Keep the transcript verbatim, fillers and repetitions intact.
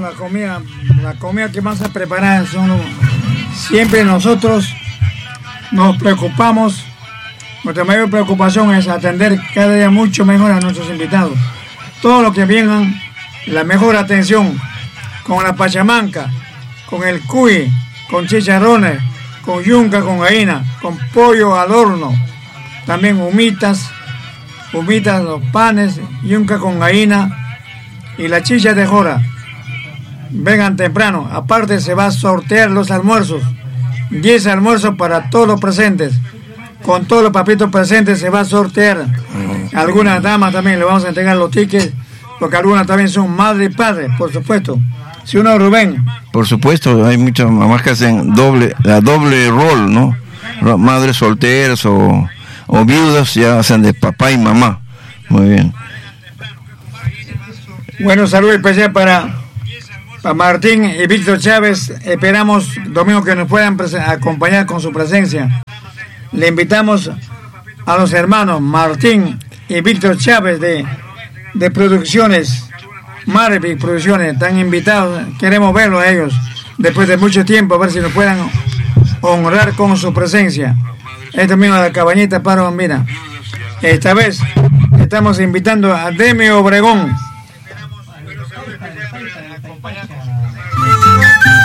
la comida, la comida que vamos a preparar son siempre nosotros nos preocupamos. Nuestra mayor preocupación es atender cada día mucho mejor a nuestros invitados. Todo lo que vengan, la mejor atención, con la pachamanca, con el cuy, con chicharrones, con yunca, con gallina, con pollo al horno, también humitas, humitas, los panes, yunca con gallina y la chicha de jora. Vengan temprano, aparte se va a sortear los almuerzos, diez almuerzos para todos los presentes. Con todos los papitos presentes se va a sortear. Algunas damas también le vamos a entregar los tickets, porque algunas también son madre y padre, por supuesto. Si uno, Rubén. Por supuesto, hay muchas mamás que hacen doble, la doble rol, ¿no? Madres solteras o, o viudas ya hacen de papá y mamá. Muy bien. Bueno, saludo especial para, para Martín y Víctor Chávez. Esperamos domingo que nos puedan acompañar con su presencia. Le invitamos a los hermanos Martín y Víctor Chávez de, de Producciones, Marvi Producciones, están invitados, queremos verlos a ellos después de mucho tiempo, a ver si nos puedan honrar con su presencia. Este mismo de la Cabañita Paro, mira, esta vez estamos invitando a Demi Obregón.